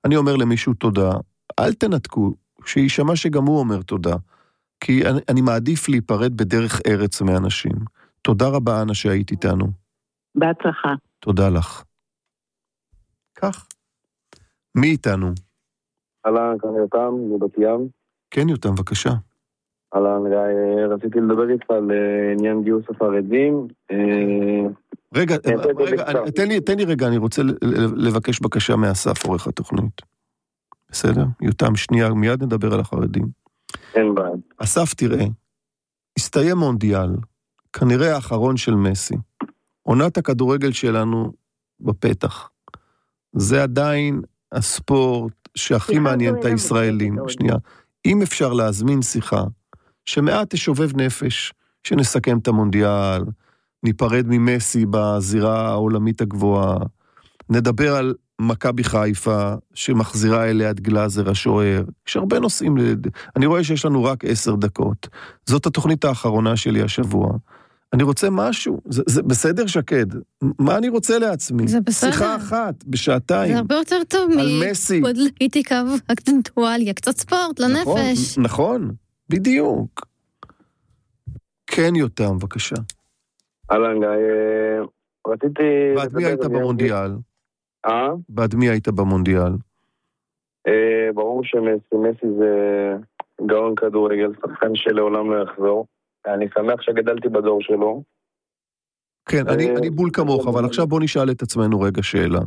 אני אומר למישהו תודה, אל תנתקו, שישמע שגם הוא אומר תודה, כי אני מעדיף להיפרד בדרך ארץ מאנשים. תודה רבה, אנה, שהיית איתנו. בהצלחה. תודה לך. כך. מי איתנו? אהלן, כאן יותם, מבת ים. כן, יותם, בבקשה. אהלן, רציתי לדבר איתך על עניין גיוס החרדים. רגע, תן לי רגע, אני רוצה לבקש בקשה מאסף, עורך התוכנית. בסדר? יותם, שנייה, מיד נדבר על החרדים. אין בעיה. אסף, תראה, הסתיים מונדיאל, כנראה האחרון של מסי. עונת הכדורגל שלנו בפתח. זה עדיין הספורט שהכי מעניין את הישראלים. שנייה, אם אפשר להזמין שיחה, שמעט תשובב נפש, שנסכם את המונדיאל, ניפרד ממסי בזירה העולמית הגבוהה, נדבר על מכבי חיפה, שמחזירה אליה את גלאזר השוער, יש הרבה נושאים, אני רואה שיש לנו רק 10 דקות, זאת התוכנית האחרונה שלי השבוע, אני רוצה משהו, זה בסדר שקד, מה אני רוצה לעצמי? זה בסדר. שיחה אחת, בשעתיים. זה הרבה יותר טוב מפוליטיקה ואקטואליה, קצת ספורט לנפש. נכון, בדיוק. כן, יותם, בבקשה. אהלן, רציתי... בעד מי היית במונדיאל? בעד מי היית במונדיאל? ברור שמסי זה גאון כדורגל, שחקן שלעולם לא יחזור. אני שמח שגדלתי בדור שלו. כן, אני בול כמוך, אבל עכשיו בוא נשאל את עצמנו רגע שאלה.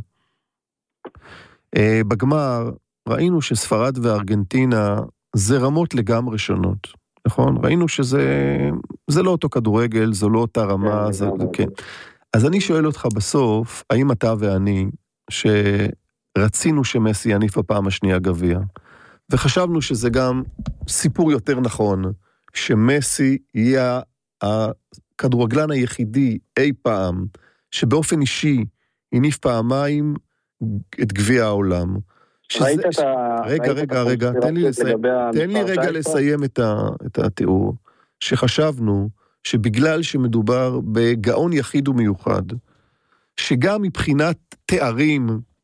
בגמר ראינו שספרד וארגנטינה זה רמות לגמרי שונות, נכון? ראינו שזה לא אותו כדורגל, זו לא אותה רמה, כן. אז אני שואל אותך בסוף, האם אתה ואני, שרצינו שמסי יניף הפעם השנייה גביע, וחשבנו שזה גם סיפור יותר נכון, שמסי יהיה הכדורגלן היחידי אי פעם, שבאופן אישי יניף פעמיים את גביע העולם. רגע, תן לי רגע לסיים את התיאור, שחשבנו שבגלל שמדובר בגאון יחיד ומיוחד, שגם מבחינת תארים,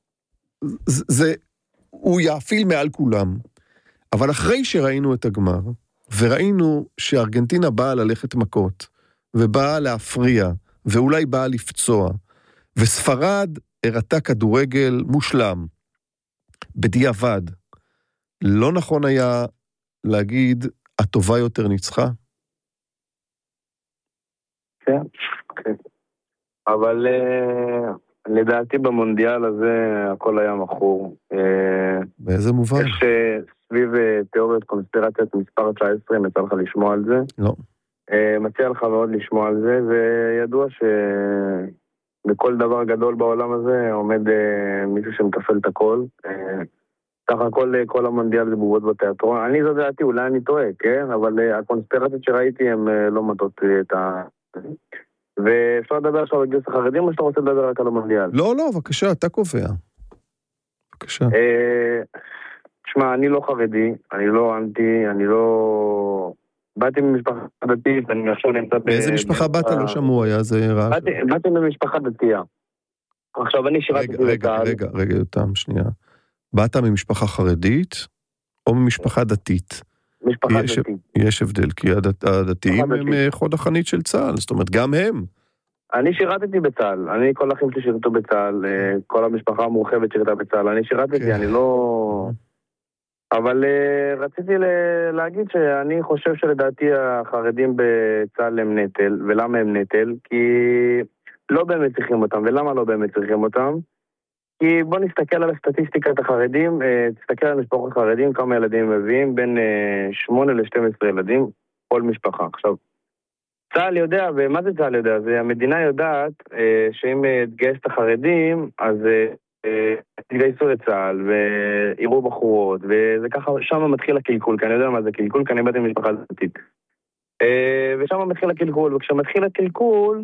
הוא יאפיל מעל כולם, אבל אחרי שראינו את הגמר, וראינו שארגנטינה באה ללכת מכות, ובאה להפריע, ואולי באה לפצוע, וספרד הראתה כדורגל מושלם, בדיעבד, לא נכון היה להגיד, הטובה יותר ניצחה? כן, כן. אבל לדעתי במונדיאל הזה הכל היה מכור. באיזה מובן? יש סביב תיאוריות קונספירציות מספר 19, מצא לך לשמוע על זה? לא. מציע לך מאוד לשמוע על זה, וידוע שבכל דבר גדול בעולם הזה עומד מישהו שמקפל את הכל. סך הכל כל המונדיאל זה בובות בתיאטרון. אני זו דעתי, אולי אני טועה, כן? אבל הקונספירציות שראיתי הן לא מטות את ה... ואפשר לדבר עכשיו על גיוס החרדים, או שאתה רוצה לדבר רק על המונדיאל? לא, בבקשה, אתה קובע. בבקשה. תשמע, אני לא חרדי, אני לא אנטי, אני לא... באתי ממשפחה דתית, אני עכשיו נמצא... באיזה משפחה באת? לא שמעו, היה זה רעש. באתי ממשפחה דתייה. עכשיו אני שירתי בצה"ל. רגע, יותם, שנייה. באת ממשפחה חרדית, או ממשפחה דתית? משפחה דתית. יש הבדל, כי הדתיים הם חוד החנית של צה"ל, זאת אומרת, גם הם. אני שירתתי בצה"ל, אני כל אחים ששירתו בצה"ל, כל המשפחה המורחבת שירתה בצה"ל, אני שירתתי, אני לא... אבל רציתי להגיד שאני חושב שלדעתי החרדים בצה"ל הם נטל, ולמה הם נטל? כי לא באמת צריכים אותם, ולמה לא באמת צריכים אותם? כי בוא נסתכל על הסטטיסטיקת החרדים, תסתכל על משפחות חרדים, כמה ילדים מביאים, בין 8 ל-12 ילדים, כל משפחה. עכשיו, צה"ל יודע, ומה זה צה"ל יודע? זה המדינה יודעת שאם תגייס את החרדים, אז תגייסו לצה"ל, ויראו בחורות, וזה ככה, שם מתחיל הקלקול, כי אני יודע מה זה קלקול, כי אני באתי ממשפחה דתית. ושם מתחיל הקלקול, וכשמתחיל הקלקול,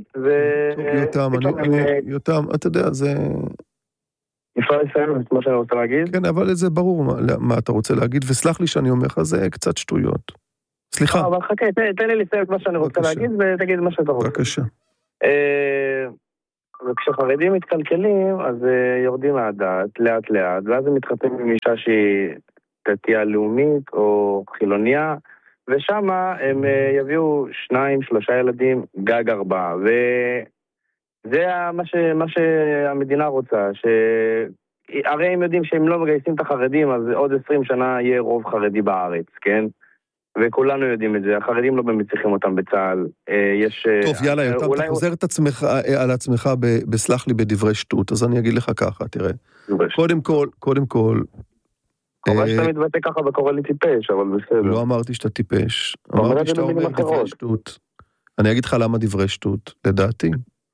יותם, אתה יודע, זה... אפשר לסיים את מה שאני רוצה להגיד? כן, אבל זה ברור מה אתה רוצה להגיד, וסלח לי שאני אומר לך, זה קצת שטויות. סליחה. אבל חכה, תן לי לסיים את מה שאני רוצה להגיד, ותגיד מה שאתה רוצה. בבקשה. וכשחרדים מתקלקלים, אז יורדים מהדעת, לאט לאט, ואז הם מתחתנים עם אישה שהיא דתייה לאומית או חילוניה, ושם הם יביאו 2-3 ילדים, גג 4, וזה מה שהמדינה רוצה, הרי הם יודעים שהם לא מגייסים את החרדים, אז עוד 20 שנה יהיה רוב חרדי בארץ, כן? וכולנו יודעים את זה, החרדים לא באמת צריכים אותם בצה"ל, יש... טוב, יאללה, יותם, אתה חוזר את עצמך, על עצמך בסלח לי בדברי שטות, אז אני אגיד לך ככה, תראה. קודם כל... חבל שאתה מתבטא ככה וקורא לי טיפש, אבל בסדר. לא אמרתי שאתה טיפש, אמרתי שאתה אומר דברי שטות. אני אגיד לך למה דברי שטות, לדעתי.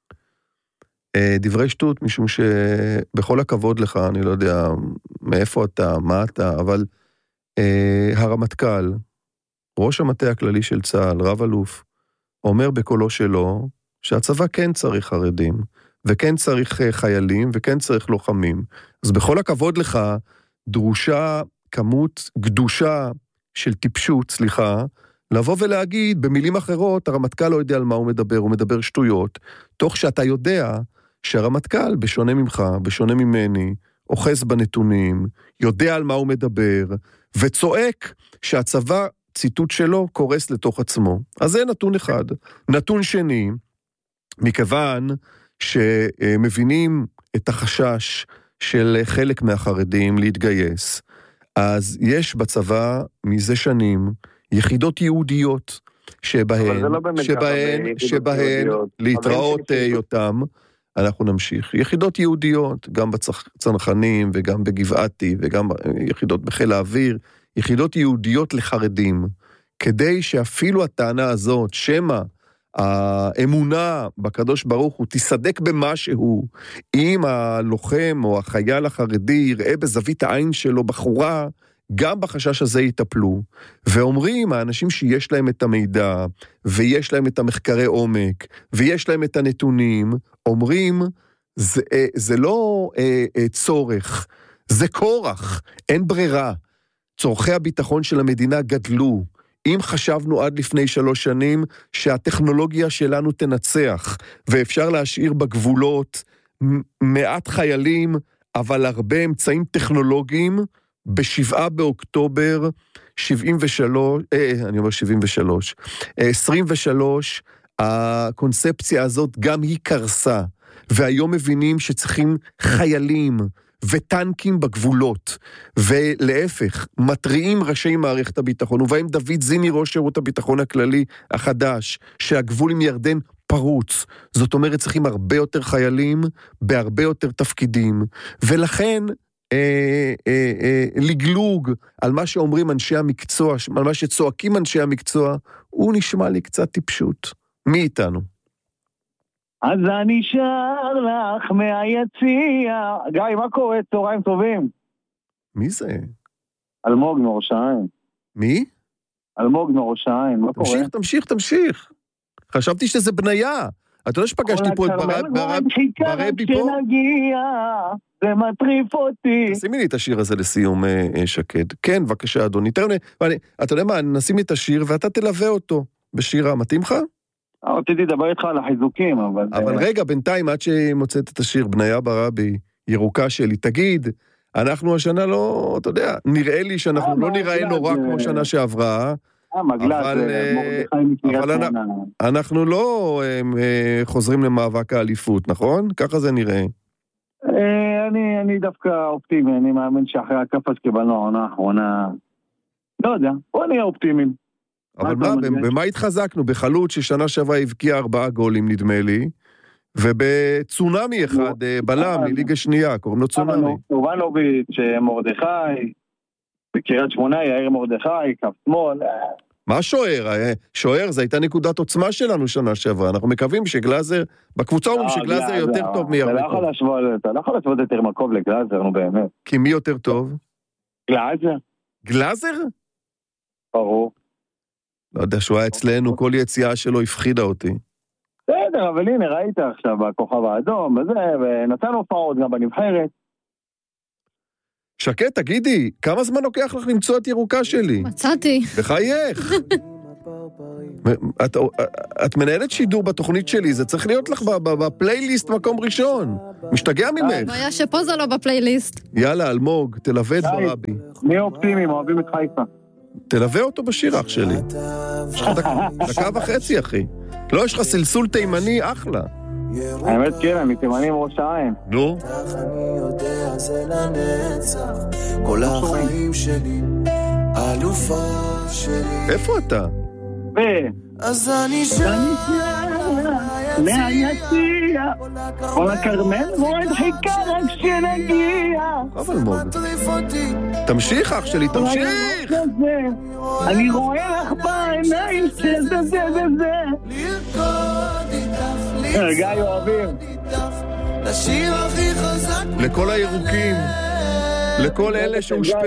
דברי שטות, משום שבכל הכבוד לך, אני לא יודע מאיפה אתה, מה אתה, אבל הרמטכ"ל, ראש המטה הכללי של צה"ל, רב אלוף, אומר בקולו שלו, שהצבא כן צריך חרדים, וכן צריך חיילים, וכן צריך לוחמים. אז בכל הכבוד לך, דרושה כמות גדושה של טיפשות, סליחה, לבוא ולהגיד, במילים אחרות, הרמטכ"ל לא יודע על מה הוא מדבר שטויות, תוך שאתה יודע שהרמטכ"ל, בשונה ממך, בשונה ממני, אוחז בנתונים, יודע על מה הוא מדבר, וצועק שהצבא, ציטוט שלו, קורס לתוך עצמו. אז זה נתון אחד. נתון שני, מכיוון שמבינים את החשש של חלק מהחרדים להתגייס, אז יש בצבא מזה שנים יחידות יהודיות שבהן להתראות יותם, אנחנו נמשיך. יחידות יהודיות, גם בצנחנים וגם בגבעתי וגם יחידות בחיל האוויר, יחידות יהודיות לחרדים, כדי שאפילו הטענה הזאת, שמה האמונה בקדוש ברוך הוא תסדק במשהו, אם הלוחם או החייל החרדי יראה בזווית העין שלו בחורה, גם בחשש הזה יטפלו. ואומרים, האנשים שיש להם את המידע, ויש להם את המחקרי עומק, ויש להם את הנתונים, אומרים, זה לא צורך, זה כורח, אין ברירה. צורכי הביטחון של המדינה גדלו. אם חשבנו עד לפני 3 שנים שהטכנולוגיה שלנו תנצח, ואפשר להשאיר בגבולות מעט חיילים, אבל הרבה אמצעים טכנולוגיים, ב7 באוקטובר 23, הקונספציה הזאת גם היא קרסה, והיום מבינים שצריכים חיילים וטנקים בגבולות, ולהפך, מטריעים ראשי מערכת הביטחון, ובהם דוד זיני, ראש שירות הביטחון הכללי החדש, שהגבול עם ירדן פרוץ, זאת אומרת צריכים הרבה יותר חיילים, בהרבה יותר תפקידים, ולכן לגלוג על מה שאומרים אנשי המקצוע, על מה שצועקים אנשי המקצוע, הוא נשמע לי קצת טיפשות. מי איתנו? אז אני שר לך מהיציע. גיא, מה קורה? צהריים טובים. מי זה? אלמוג מראש העין. מי? אלמוג מראש העין, מה קורה? תמשיך. חשבתי שזה בניה. אתה יודע שפגשתי פה את ברבי פה? זה מטריף אותי. שימי לי את השיר הזה לסיום, שקד. כן, בבקשה, אדוני. אתה יודע מה, נשים את השיר ואתה תלווה אותו בשירה. מתאים לך? רציתי לדבר איתך על החיזוקים, אבל רגע, בינתיים, עד שמוצאת את השיר, בניה ברבי, ירוקה שלי, תגיד, אנחנו השנה לא, אתה יודע, נראה לי שאנחנו לא נראה נורא כמו שנה שעברה, אבל אנחנו לא חוזרים למאבק האליפות, נכון? ככה זה נראה. אני דווקא אופטימי, אני מאמין שאחרי הקפה שקיבלנו העונה האחרונה, לא יודע, בוא נהיה אופטימיים. אבל מה, במה התחזקנו? בחלוץ ששנה שעברה הבקיע 4 גולים נדמה לי, ובצונמי אחד, בלם, מליגה שנייה, קוראים לו צונמי. יובנוביץ', מרדכי, בקריית שמונה, יאיר מרדכי, כף שמאל. מה שוער? שוער, זו הייתה נקודת עוצמה שלנו שנה שעברה, אנחנו מקווים שגלאזר, בקבוצה אומרים שגלאזר יותר טוב מירמקוב. אתה לא יכול להשוות את ירמקוב לגלאזר, נו באמת. כי מי יותר טוב? גלאזר. גלאזר? ברור. לא יודע, שהוא היה אצלנו, כל יציאה שלו הפחידה אותי. בסדר, אבל הנה, ראית עכשיו בכוכב האדום, ונתנו הופעות גם בנבחרת. שקט, תגידי, כמה זמן לוקח לך למצוא את ירוקה שלי? מצאתי. בחייך. את מנהלת שידור בתוכנית שלי, זה צריך להיות לך בפלייליסט מקום ראשון. משתגע ממך. הבעיה שפה זה לא בפלייליסט. יאללה, אלמוג, תלווה את ברבי. מי אופטימיים, אוהבים את חיפה. תלווה אותו בשיר, אח שלי. יש לך דקה וחצי, אחי. לא, יש לך סלסול תימני, אחלה. האמת כן, אני תימני מראש העין. נו? אני יודע זה לנצח, כל החיים שלי, אלופה שלי. איפה אתה? אז אני שם מהיציע, כל הכרמל מועד חיכה רק שנגיע. אבל אלמוג, תמשיך, אח שלי, תמשיך. אני רואה לך בעיניים שזה זה. גיא אוהבים. לשיר הכי חזק לכל הירוקים, לכל אלה שהושפעו